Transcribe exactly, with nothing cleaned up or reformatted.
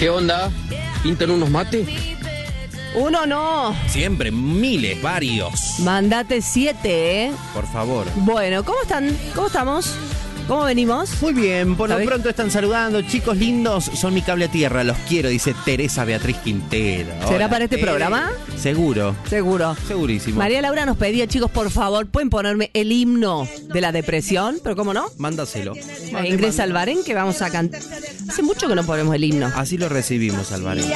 ¿Qué onda? ¿Pintan unos mates? Uno no. Siempre, miles, varios. Mandate siete, ¿eh? Por favor. Bueno, ¿cómo están? ¿Cómo estamos? ¿Cómo venimos? Muy bien, por lo ¿Sabés? pronto están saludando. Chicos lindos, son mi cable a tierra. Los quiero, dice Teresa Beatriz Quintero. ¿Será Hola, para este Tere. programa? Seguro. Seguro. Segurísimo. María Laura nos pedía, chicos, por favor, ¿pueden ponerme el himno de la depresión? ¿Pero cómo no? Mándaselo. Ingresa al Bahrein que vamos a cantar. Hace mucho que no ponemos el himno. Así lo recibimos, Alvarez.